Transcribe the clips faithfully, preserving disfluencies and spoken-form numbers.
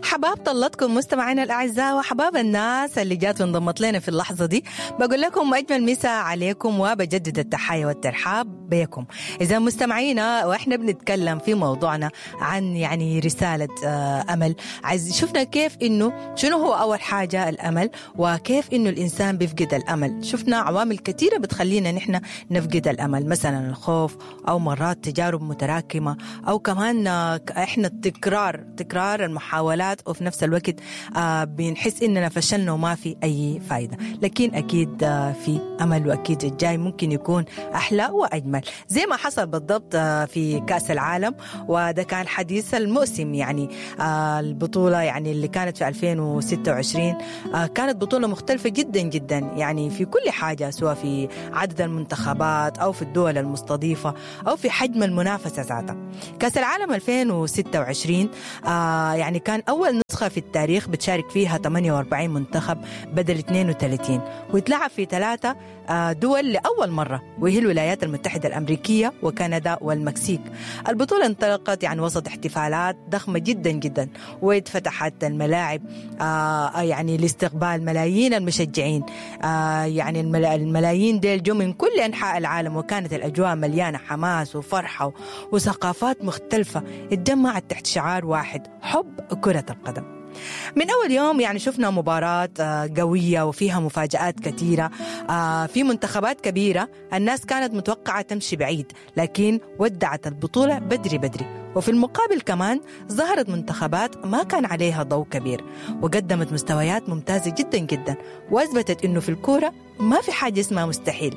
حباب طلتكم مستمعينا الأعزاء وحباب الناس اللي جات وانضمت لنا في اللحظة دي، بقول لكم أجمل مساء عليكم وبجدد التحية والترحاب بكم. إذا مستمعينا وإحنا بنتكلم في موضوعنا عن يعني رسالة أمل، عايز شفنا كيف إنه شنو هو أول حاجة الأمل وكيف إنه الإنسان بيفقد الأمل. شفنا عوامل كثيرة بتخلينا نحن نفقد الأمل، مثلا الخوف أو مرات تجارب متراكمة أو كمان إحنا التكرار تكرار المحاولات وفي نفس الوقت آه بنحس إننا فشلنا وما في أي فايدة. لكن أكيد آه في أمل، وأكيد الجاي ممكن يكون أحلى وأجمل زي ما حصل بالضبط آه في كأس العالم. وده كان حديث الموسم، يعني آه البطولة يعني اللي كانت في ألفين وستة وعشرين آه كانت بطولة مختلفة جدا جدا، يعني في كل حاجة، سواء في عدد المنتخبات أو في الدول المستضيفة أو في حجم المنافسة ذاتها. كأس العالم ألفين وستة وعشرين آه يعني كان أول نسخة في التاريخ بتشارك فيها ثمانية وأربعين منتخب بدل اثنين وثلاثين، ويتلعب في ثلاثة آه دول لأول مرة، وهي الولايات المتحدة الأمريكية وكندا والمكسيك. البطولة انطلقت يعني وسط احتفالات ضخمة جدا جدا، واتفتحت الملاعب آه يعني لاستقبال ملايين المشجعين. آه يعني الملايين ديل جو من كل أنحاء العالم، وكانت الأجواء مليانة حماس وفرحة وثقافات مختلفة اتجمعت تحت شعار واحد: حب كرة القدم. من أول يوم يعني شفنا مباراة قوية وفيها مفاجآت كثيرة. في منتخبات كبيرة الناس كانت متوقعة تمشي بعيد، لكن ودعت البطولة بدري بدري. وفي المقابل كمان ظهرت منتخبات ما كان عليها ضوء كبير، وقدمت مستويات ممتازة جدا جدا، وأثبتت إنه في الكورة ما في حاجة اسمها مستحيل.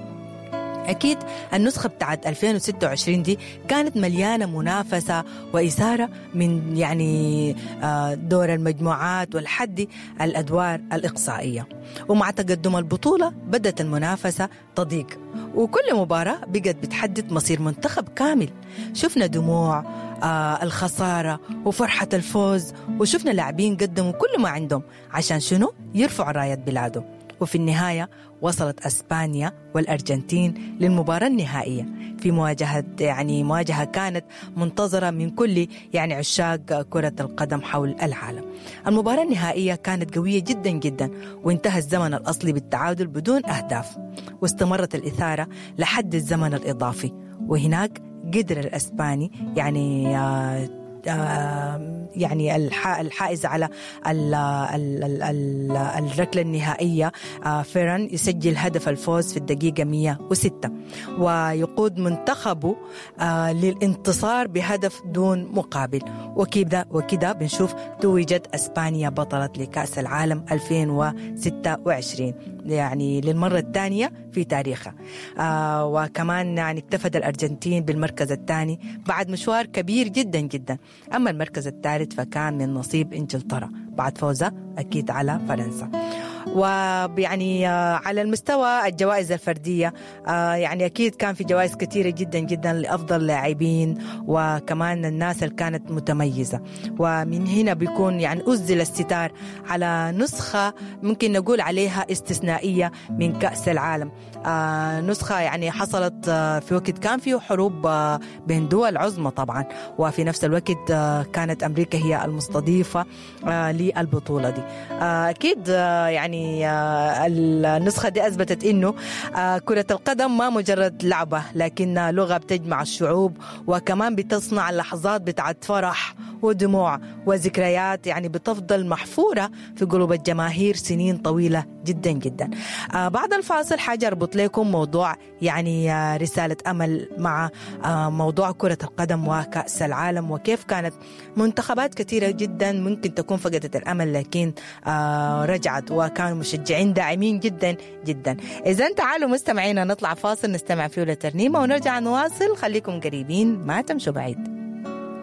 أكيد النسخة بتاعت ألفين وستة وعشرين دي كانت مليانة منافسة وإثارة من يعني دور المجموعات والحد الأدوار الإقصائية. ومع تقدم البطولة بدأت المنافسة تضيق، وكل مباراة بقت بتحدد مصير منتخب كامل. شفنا دموع آه الخسارة وفرحة الفوز، وشفنا لاعبين قدموا كل ما عندهم عشان شنو يرفعوا راية بلاده. وفي النهاية وصلت أسبانيا والأرجنتين للمباراة النهائية في مواجهة يعني مواجهة كانت منتظرة من كل يعني عشاق كرة القدم حول العالم. المباراة النهائية كانت قوية جدا جدا، وانتهى الزمن الأصلي بالتعادل بدون أهداف، واستمرت الإثارة لحد الزمن الإضافي. وهناك قدر الأسباني يعني آه يعني الحائز على الركلة النهائية فيران يسجل هدف الفوز في الدقيقة مئة وستة، ويقود منتخبه للانتصار بهدف دون مقابل. وكذا وكذا بنشوف توجت أسبانيا بطلة لكأس العالم ألفين وستة وعشرين يعني للمرة الثانية في تاريخها. وكمان يعني اكتفت الأرجنتين بالمركز الثاني بعد مشوار كبير جدا جدا. أما المركز الثالث فكان من نصيب إنجلترا بعد فوزها أكيد على فرنسا. ويعني على المستوى الجوائز الفردية يعني أكيد كان في جوائز كثيرة جدا جدا لأفضل لاعبين وكمان الناس اللي كانت متميزة. ومن هنا بيكون يعني أزل الستار على نسخة ممكن نقول عليها استثنائية من كأس العالم. نسخة يعني حصلت في وقت كان فيه حروب بين دول عظمى طبعا، وفي نفس الوقت كانت أمريكا هي المستضيفة للبطولة دي. أكيد يعني النسخة دي أثبتت إنه كرة القدم ما مجرد لعبة، لكنها لغة بتجمع الشعوب، وكمان بتصنع اللحظات بتاعت فرح ودموع وذكريات يعني بتفضل محفورة في قلوب الجماهير سنين طويلة جدا جدا. بعد الفاصل حاجة أربط لكم موضوع يعني رسالة أمل مع موضوع كرة القدم وكأس العالم، وكيف كانت منتخبات كثيرة جدا ممكن تكون فقدت الأمل لكن رجعت وكانوا مشجعين داعمين جدا جدا. إذن تعالوا مستمعينا نطلع فاصل نستمع فيه لترنيمة ونرجع نواصل. خليكم قريبين ما تمشوا بعيد.